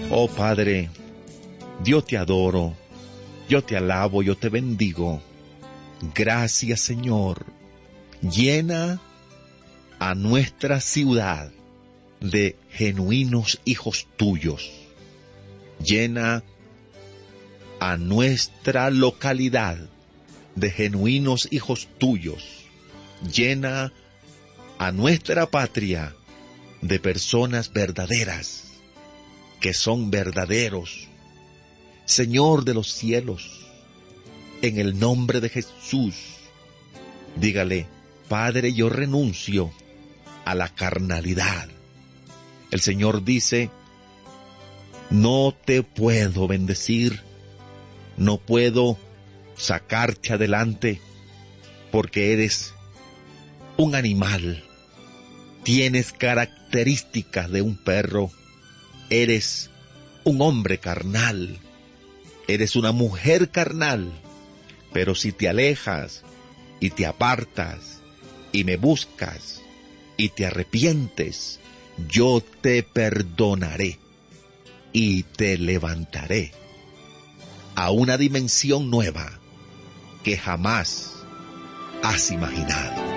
Oh Padre, yo te adoro, yo te alabo, yo te bendigo. Gracias, Señor. Llena a nuestra ciudad de genuinos hijos tuyos. Llena a nuestra localidad de genuinos hijos tuyos. Llena a nuestra patria de personas verdaderas, que son verdaderos. Señor de los cielos, en el nombre de Jesús, dígale: Padre, yo renuncio a la carnalidad. El Señor dice: no te puedo bendecir, no puedo sacarte adelante, porque eres un animal, tienes características de un perro, eres un hombre carnal, eres una mujer carnal. Pero si te alejas y te apartas y me buscas y te arrepientes, yo te perdonaré y te levantaré a una dimensión nueva que jamás has imaginado.